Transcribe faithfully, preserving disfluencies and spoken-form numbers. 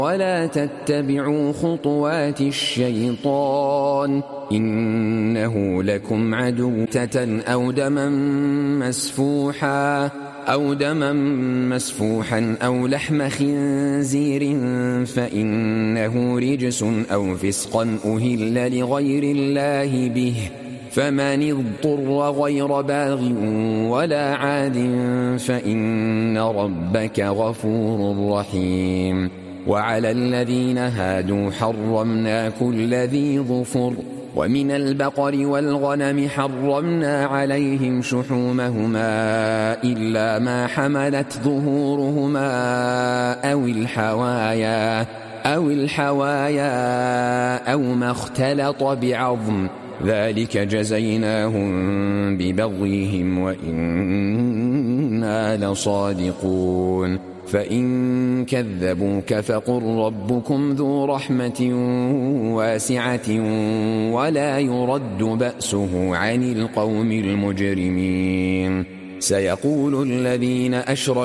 ولا تتبعوا خطوات الشيطان إنه لكم عدو أو دما مسفوحا أو دما مسفوحا أو لحم خنزير فإنه رجس أو فسقا أهل لغير الله به فمن اضطر غير باغ ولا عاد فإن ربك غفور رحيم. وعلى الذين هادوا حرمنا كل ذي ظفر ومن البقر والغنم حرمنا عليهم شحومهما إلا ما حملت ظهورهما أو الحوايا أو الحوايا أو ما اختلط بعظم ذلك جزيناهم ببغيهم وإنا لصادقون. فإن كذبوك فقل ربكم ذو رحمة واسعة ولا يرد بأسه عن القوم المجرمين. سيقول الذين أشركوا